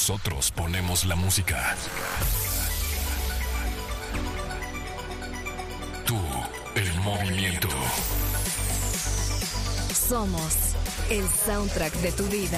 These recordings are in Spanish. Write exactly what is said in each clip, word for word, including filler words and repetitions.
Nosotros ponemos la música. Tú, el movimiento. Somos el soundtrack de tu vida.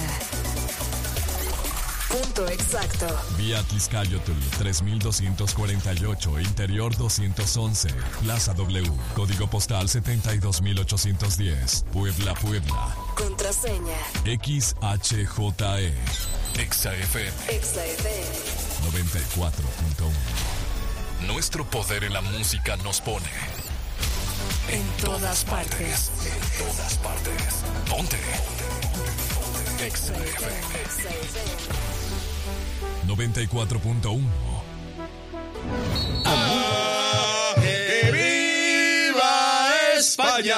Punto exacto. Vía Tliscayotl tres mil doscientos cuarenta y ocho, Interior doscientos once, Plaza W, Código Postal setenta y dos mil ochocientos diez, Puebla, Puebla. Contraseña X H J E. Exa F M. Exa F M noventa y cuatro punto uno. Nuestro poder en la música nos pone en, en todas partes. partes. En todas partes. Ponte. Exa F M. noventa y cuatro punto uno. ¡Ah, que viva España!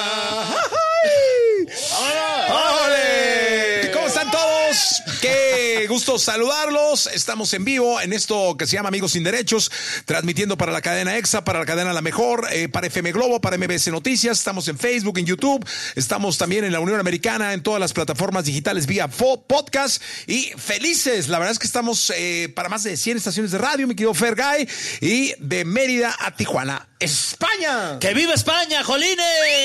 ¡Ole! ¿Cómo están todos? Qué gusto saludarlos. Estamos en vivo en esto que se llama Amigos Sin Derechos, transmitiendo para la cadena Exa, para la cadena La Mejor, eh, para F M Globo, para M B C Noticias. Estamos en Facebook, en YouTube. Estamos también en la Unión Americana, en todas las plataformas digitales vía podcast. Y felices, la verdad es que estamos eh, para más de cien estaciones de radio, mi querido Fergay. Y de Mérida a Tijuana, España. ¡Que viva España, jolines!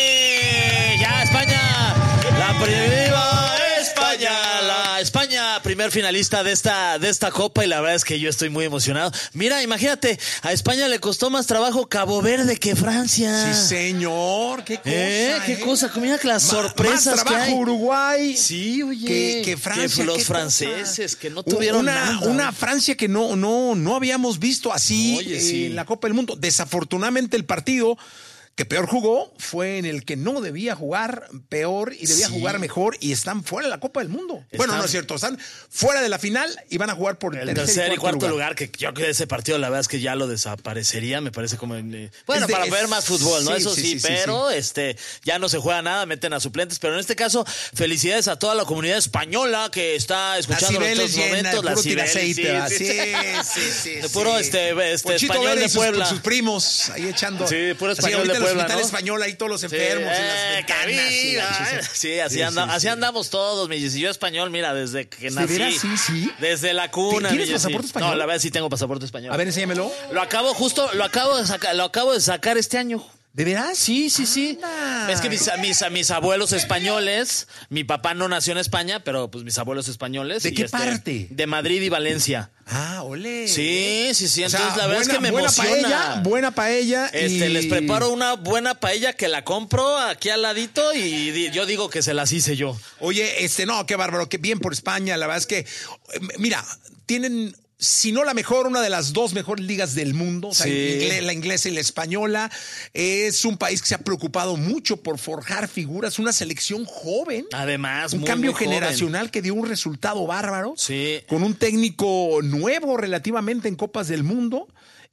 ¡Ya, España! ¡La viva España! La España, primer finalista de esta, de esta copa, y la verdad es que yo estoy muy emocionado. Mira, imagínate, a España le costó más trabajo Cabo Verde que Francia. Sí, señor, qué cosa. ¿Eh? ¿Qué eh? cosa? Mira las Ma- sorpresas más trabajo que hay. Uruguay. Sí, oye. Que, que Francia. Que los franceses, cosa? Que no tuvieron una, nada. Una Francia que no, no, no habíamos visto así Oye, eh, sí. en la Copa del Mundo. Desafortunadamente el partido que peor jugó fue en el que no debía jugar peor y debía sí. jugar mejor, y están fuera de la Copa del Mundo. Están, bueno, no es cierto, están fuera de la final y van a jugar por el tercer, tercer y cuarto, cuarto lugar. lugar. Que yo creo que ese partido la verdad es que ya lo desaparecería, me parece como en, eh, bueno, de, para es, ver más fútbol, ¿no? Sí, Eso sí, sí, sí pero sí. este ya no se juega nada, meten a suplentes, pero en este caso felicidades a toda la comunidad española que está escuchando en estos momentos. La Cibeles, aceite, sí, sí, sí, sí, sí, de puro sí. este, este español Vélez de Puebla. Sus, sus primos ahí echando. Sí, puro español así, de Puebla, el ¿no? español ahí todos los enfermos sí, en las ventanas. Sí, eh. sí, así, sí, anda, sí, así sí. andamos todos, mi Jessy. Yo español, mira, desde que nací. ¿De veras? Sí, sí. Desde la cuna. ¿Tienes pasaporte español? No, la verdad sí tengo pasaporte español. A ver, enséñamelo. Lo acabo justo, lo acabo de sacar, lo acabo de sacar este año. ¿De veras? Sí, sí, sí. Anda. Es que mis, mis, mis abuelos españoles, mi papá no nació en España, pero pues mis abuelos españoles. ¿De qué este, parte? De Madrid y Valencia. Ah, ole. Sí, sí, sí. Entonces o sea, la verdad buena, es que me buena emociona. Paella, buena paella. Este, y... les preparo una buena paella que la compro aquí al ladito y di, yo digo que se las hice yo. Oye, este, no, qué bárbaro, qué bien por España. La verdad es que, mira, tienen, si no la mejor, una de las dos mejores ligas del mundo, o sea, sí. la inglesa y la española. Es un país que se ha preocupado mucho por forjar figuras, una selección joven. Además, un muy, cambio muy generacional joven. Que dio un resultado bárbaro. Sí. Con un técnico nuevo relativamente en Copas del Mundo.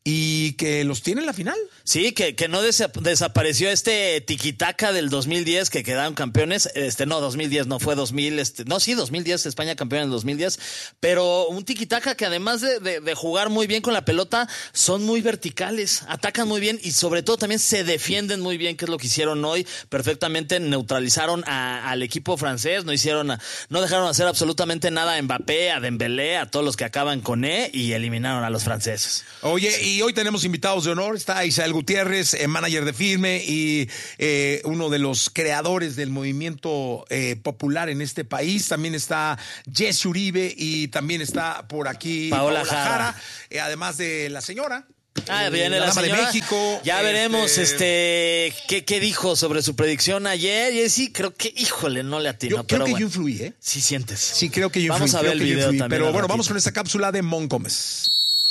Y que los tiene en la final. Sí, que, que no des- desapareció este tiquitaca del dos mil diez que quedaron campeones. Este, no, dos mil diez, no fue dos mil. Este, no, sí, dos mil diez, España campeón en el dos mil diez. Pero un tiquitaca que además de, de, de jugar muy bien con la pelota, son muy verticales, atacan muy bien y sobre todo también se defienden muy bien, que es lo que hicieron hoy. Perfectamente neutralizaron a, al equipo francés, no hicieron, a, no dejaron hacer absolutamente nada a Mbappé, a Dembélé, a todos los que acaban con E, y eliminaron a los franceses. Oye, y hoy tenemos invitados de honor. Está Isael Gutiérrez, eh, manager de Firme y eh, uno de los creadores del movimiento eh, popular en este país. También está Jess Uribe y también está por aquí Paola, Paola Jara, Jara eh, además de la señora. Ah, viene la, la señora. De México. Ya este... veremos este qué, qué dijo sobre su predicción ayer. Y sí, creo que, híjole, no le atinó. Yo pero creo que bueno. yo influí, ¿eh? Sí sientes. Sí, creo que yo influí. Vamos a ver el video también. Pero bueno, ratito. vamos con esta cápsula de Mon Gómez.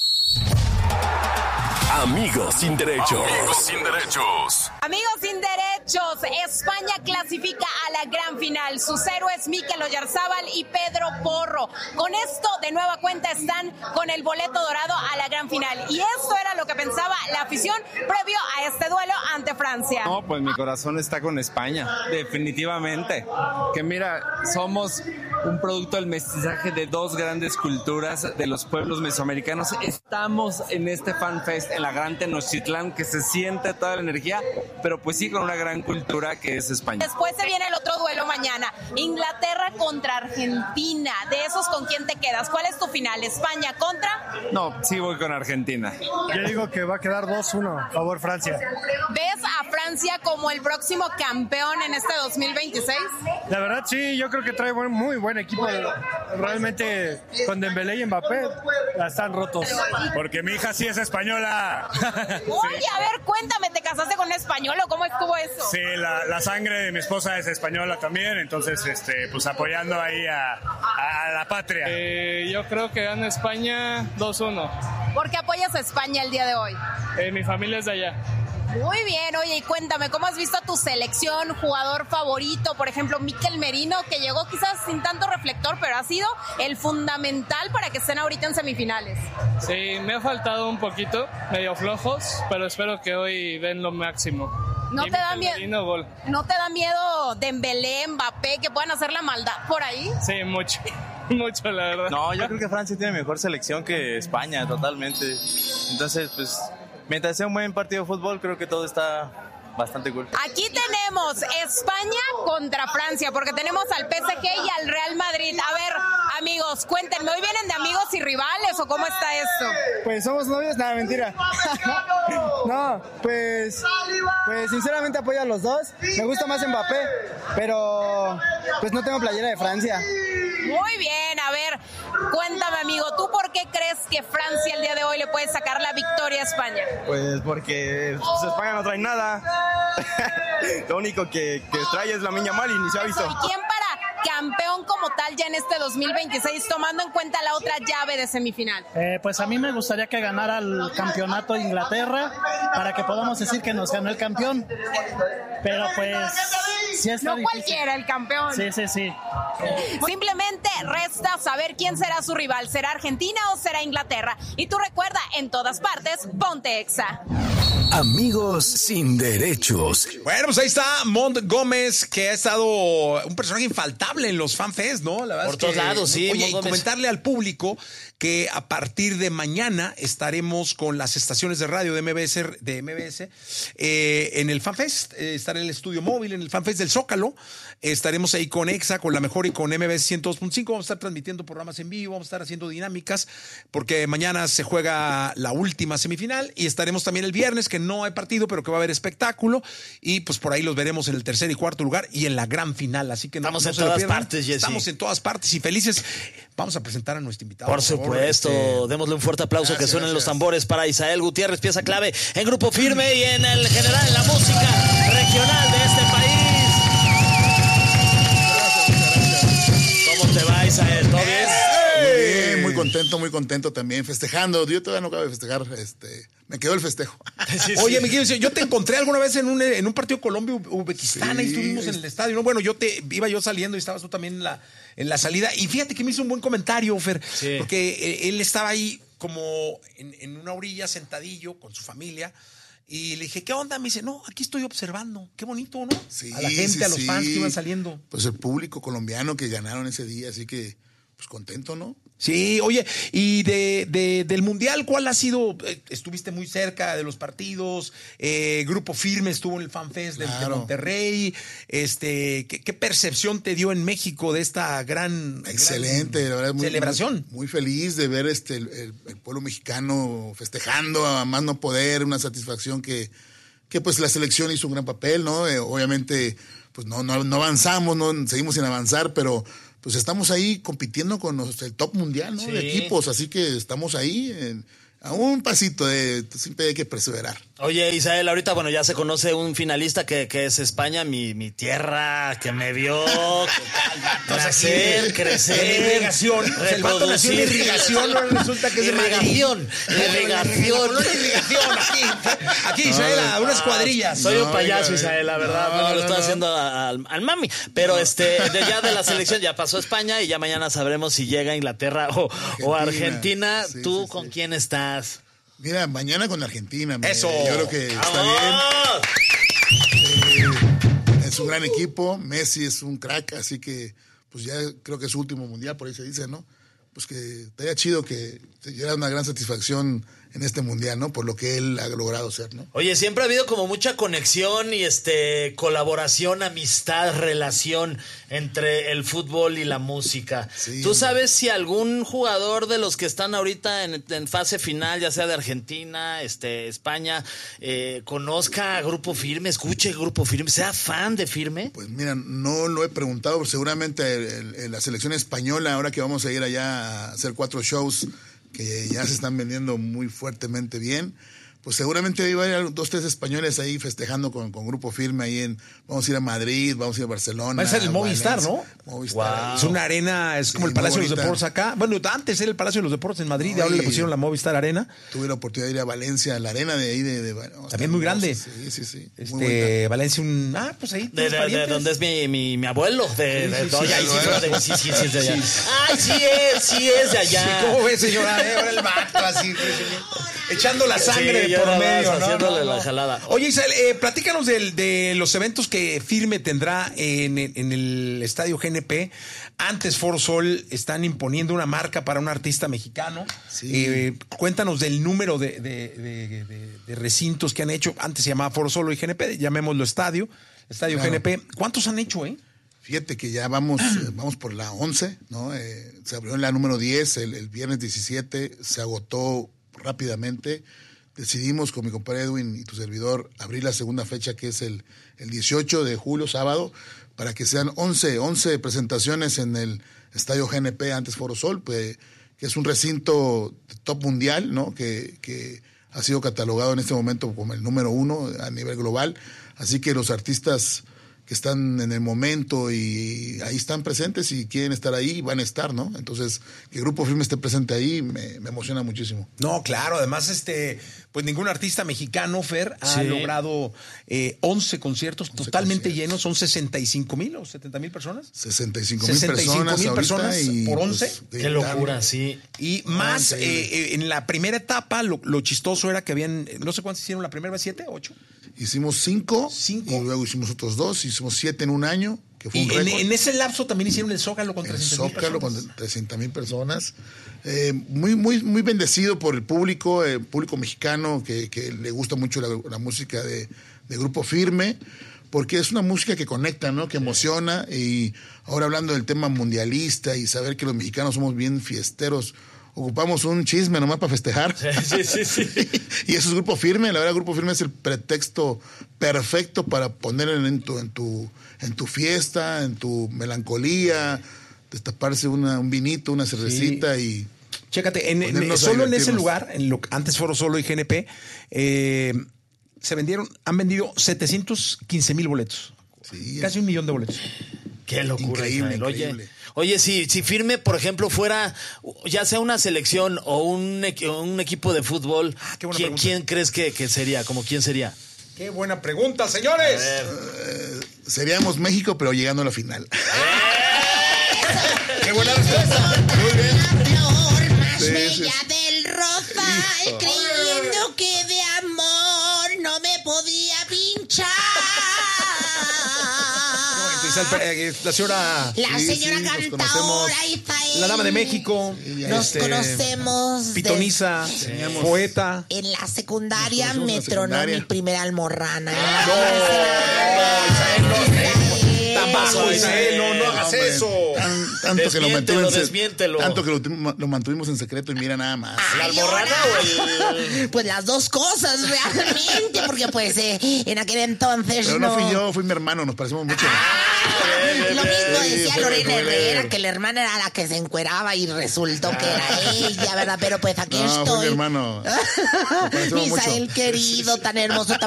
Amigos sin derechos. Amigos sin derechos. Amigos sin derechos, España clasifica a la gran final. Sus héroes Mikel Oyarzábal y Pedro Porro. Con esto, de nueva cuenta, están con el boleto dorado a la gran final. Y esto era lo que pensaba la afición previo a este duelo ante Francia. No, pues mi corazón está con España, definitivamente. Que mira, somos un producto del mestizaje de dos grandes culturas de los pueblos mesoamericanos. Estamos en este Fan Fest en la Gran Tenochtitlán, que se siente toda la energía, pero pues sí con una gran cultura que es España. Después se viene el otro duelo mañana. Inglaterra contra Argentina. De esos, ¿con quién te quedas? ¿Cuál es tu final? ¿España contra? No, sí voy con Argentina. Yo digo que va a quedar dos uno, a favor Francia. ¿Ves a Francia como el próximo campeón en este dos mil veintiséis? La verdad sí, yo creo que trae buen, muy buen equipo. Realmente con Dembélé y Mbappé la están rotos. Porque mi hija sí es española. Oye, a ver, cuéntame, ¿te casaste con un español o cómo estuvo eso? Sí, la, la sangre de mi esposa es española también, entonces este, pues apoyando ahí a, a, a la patria. Eh, yo creo que gana España dos uno. ¿Por qué apoyas a España el día de hoy? Eh, mi familia es de allá. Muy bien, oye, y cuéntame, ¿cómo has visto a tu selección, jugador favorito? Por ejemplo, Mikel Merino, que llegó quizás sin tanto reflector, pero ha sido el fundamental para que estén ahorita en semifinales. Sí, me ha faltado un poquito, medio flojos, pero espero que hoy den lo máximo. ¿No y te da Mikel miedo? Merino, gol. ¿No te da miedo Dembélé, Mbappé, que puedan hacer la maldad por ahí? Sí, mucho, mucho, la verdad. No, yo creo que Francia tiene mejor selección que España, totalmente. Entonces, pues, mientras sea un buen partido de fútbol, creo que todo está bastante cool. Aquí tenemos España contra Francia, porque tenemos al P S G y al Real Madrid. A ver, amigos, cuéntenme, ¿hoy vienen de amigos y rivales o cómo está esto? Pues somos novios, nada, mentira. No, pues, pues sinceramente apoyo a los dos. Me gusta más Mbappé, pero pues no tengo playera de Francia. Muy bien, a ver, cuéntame, amigo, ¿tú por qué crees que Francia el día de hoy le puede sacar la victoria a España? Pues porque pues, España no trae nada. Lo único que, que trae es la Lamine Yamal y ni se ha visto. ¿Y quién para campeón como tal ya en este dos mil veintiséis, tomando en cuenta la otra llave de semifinal? Eh, pues a mí me gustaría que ganara el campeonato de Inglaterra para que podamos decir que nos ganó el campeón. Pero pues sí está no difícil. Cualquiera el campeón. Sí, sí, sí. Simplemente resta saber quién será su rival. ¿Será Argentina o será Inglaterra? Y tú recuerda, en todas partes, ponte Exa. Amigos sin derechos. Bueno, pues ahí está Mont Gómez, que ha estado un personaje infaltable en los FanFest, ¿no? La verdad Por es todos que, lados, sí. Oye, Mont y Gómez. comentarle al público que a partir de mañana estaremos con las estaciones de radio de M B S, de M B S eh, en el FanFest. Eh, estará en el estudio móvil, en el FanFest del Zócalo. Estaremos ahí con Exa, con La Mejor y con M B S ciento dos punto cinco. Vamos a estar transmitiendo programas en vivo, vamos a estar haciendo dinámicas, porque mañana se juega la última semifinal y estaremos también el viernes, que no hay partido, pero que va a haber espectáculo. Y pues por ahí los veremos en el tercer y cuarto lugar y en la gran final. Así que no, Estamos no en se lo todas pierdan. partes, Jessy. Estamos en todas partes y felices. Vamos a presentar a nuestro invitado. Por supuesto, este... démosle un fuerte aplauso. Gracias, que suenen gracias. los tambores para Isael Gutiérrez, pieza clave en Grupo Firme y en el general en la música regional de este país. ¿Cómo te va, Isael? ¿Todo bien? Muy bien, muy contento, muy contento también, festejando. Yo todavía no acabo de festejar, este, me quedó el festejo. Sí, sí. Oye, mi querido, yo te encontré alguna vez en un, en un partido Colombia-Uzbekistán, sí, ahí estuvimos en el estadio, ¿no? Bueno, yo te iba yo saliendo y estabas tú también en la, en la salida. Y fíjate que me hizo un buen comentario, Fer, sí. Porque él estaba ahí como en, en una orilla, sentadillo, con su familia. Y le dije, ¿qué onda? Me dice, no, aquí estoy observando. Qué bonito, ¿no? Sí, a la gente, sí, a los sí. fans que iban saliendo. Pues el público colombiano que ganaron ese día, así que, pues contento, ¿no? Sí, oye, y de, de del Mundial, ¿cuál ha sido? Eh, estuviste muy cerca de los partidos, eh, Grupo Firme estuvo en el FanFest claro. de, de Monterrey. Este, ¿qué, ¿Qué percepción te dio en México de esta gran, Excelente, gran la verdad, muy, celebración? Muy, muy feliz de ver este el, el, el pueblo mexicano festejando a más no poder, una satisfacción que, que pues la selección hizo un gran papel, ¿no? Eh, obviamente, pues no, no, no avanzamos, no seguimos sin avanzar, pero pues estamos ahí compitiendo con los, el top mundial, ¿no? Sí. De equipos, así que estamos ahí en, a un pasito de, siempre hay que perseverar. Oye, Isael, ahorita, bueno, ya se conoce un finalista que, que es España, mi, mi tierra, que me vio nacer, crecer, irrigación, reproducir. El irrigación, no resulta que es irrigación, irrigación. irrigación, aquí, aquí Isael, a unas cuadrillas. Soy no, un payaso, oiga, Isael, la verdad, no, no, no lo estoy no. haciendo a, a, al mami, pero este, de, ya de la selección ya pasó España y ya mañana sabremos si llega a Inglaterra o Argentina. O Argentina. Sí, ¿Tú sí, con sí. quién estás? Mira, mañana con Argentina. Me, Eso. Yo creo que está ¡Vamos! bien. Eh, es un gran equipo. Messi es un crack, así que pues ya creo que es su último mundial, por ahí se dice, ¿no? pues que estaría chido que se diera una gran satisfacción en este mundial, ¿no? Por lo que él ha logrado ser, ¿no? Oye, siempre ha habido como mucha conexión y este colaboración, amistad, relación entre el fútbol y la música. Sí, ¿Tú sabes si algún jugador de los que están ahorita en, en fase final, ya sea de Argentina, este, España, eh, conozca a Grupo Firme, escuche Grupo Firme, sea fan de Firme? Pues mira, no lo he preguntado, pero seguramente el, el, la selección española, ahora que vamos a ir allá a hacer cuatro shows que ya se están vendiendo muy fuertemente bien, pues seguramente iba a haber dos, tres españoles ahí festejando con, con Grupo Firme ahí en, vamos a ir a Madrid, vamos a ir a Barcelona. Va a ser el Movistar, ¿no? Movistar. Wow. Es una arena, es sí, como el Palacio de los Deportes acá. Bueno, antes era el Palacio de los Deportes en Madrid, no, y ahora le pusieron la Movistar Arena. Tuve la oportunidad de ir a Valencia, la arena de ahí de... de, de También muy grande. Sí, sí, sí. Este, Valencia, un... Ah, pues ahí. De, de, de donde es mi, mi, mi abuelo. De, de, sí, sí, de, sí, sí, sí, sí, sí, es de allá. Sí. Ay, sí es, sí es de allá. Sí, ¿cómo ves, señora? Eh, ahora el vato así, echando la sangre sí, de por medio, ¿no? No, no, la jalada. Oye, Israel, eh, platícanos de, de los eventos que Firme tendrá en, en el Estadio G N P. Antes Foro Sol están imponiendo una marca para un artista mexicano. Sí. Eh, cuéntanos del número de, de, de, de, de recintos que han hecho. Antes se llamaba Foro Sol y G N P, llamémoslo Estadio, Estadio claro. G N P. ¿Cuántos han hecho, eh? Fíjate que ya vamos, eh, vamos por la once, ¿no? Eh, se abrió en la número diez, el, el viernes diecisiete, se agotó rápidamente. Decidimos con mi compadre Edwin y tu servidor abrir la segunda fecha, que es el, el dieciocho de julio, sábado, para que sean once, once presentaciones en el Estadio G N P, antes Foro Sol, pues, que es un recinto top mundial, ¿no? Que, que ha sido catalogado en este momento como el número uno a nivel global. Así que los artistas que están en el momento y ahí están presentes y quieren estar ahí, van a estar, ¿no? Entonces, que el Grupo Firme esté presente ahí me, me emociona muchísimo. No, claro, además, este, pues ningún artista mexicano, Fer, ha sí. logrado eh, once conciertos once totalmente conciertos. llenos, son sesenta y cinco mil o setenta mil personas. sesenta y cinco mil personas, mil personas y, por once. Pues, qué locura, sí. Y más, ah, eh, en la primera etapa, lo, lo chistoso era que habían, no sé cuántos hicieron la primera vez, ¿siete, ocho? Hicimos cinco, cinco, y luego hicimos otros dos, hicimos siete en un año, que fue y un récord. En, en ese lapso también hicieron el Zócalo con trescientas mil personas. El Zócalo con trescientas mil personas. Eh, muy, muy, muy bendecido por el público, el público mexicano que, que le gusta mucho la, la música de, de Grupo Firme, porque es una música que conecta, ¿no? Que emociona. Y ahora hablando del tema mundialista y saber que los mexicanos somos bien fiesteros, ocupamos un chisme nomás para festejar. Sí, sí, sí. sí. Y eso es Grupo Firme. La verdad, Grupo Firme es el pretexto perfecto para poner en tu, en tu, en tu fiesta, en tu melancolía, destaparse una, un vinito, una cervecita sí. y... Chécate, en, en, solo en ese lugar, en lo, antes Foro Solo y G N P, eh, se vendieron, han vendido setecientos quince mil boletos. Sí, Casi un millón de boletos. Qué locura, increíble, Israel. increíble. Oye, oye, si, si Firme, por ejemplo, fuera ya sea una selección o un, un equipo de fútbol, ah, qué buena ¿quién, ¿quién crees que, que sería? ¿Como quién sería? Qué buena pregunta, señores. Uh, seríamos México, pero llegando a la final. Qué buena respuesta. Muy bien. Sí, bella sí. del rosal, creyendo que de amor no me podía pinchar. La señora... La sí, señora sí, cantadora Isael. La dama de México. Nos este, conocemos. Pitoniza, de, poeta. En la secundaria me tronó mi primera almorrana. Ah, no, no, Isael, no. Tan bajo, Isael, no, no hagas eso. Tan, tanto, que lo mantuvimos, tanto que lo, lo mantuvimos en secreto y mira nada más. ¿La almorrana o el...? Pues las dos cosas, realmente, porque pues eh, en aquel entonces Pero no... no fui yo, fui mi hermano, nos parecemos mucho. Ah, lo mismo decía sí, Lorena Herrera, que la hermana era la que se encueraba y resultó ah. que era ella, ¿verdad? Pero pues aquí no, estoy. Fue mi hermano. Misael querido, tan hermoso, tan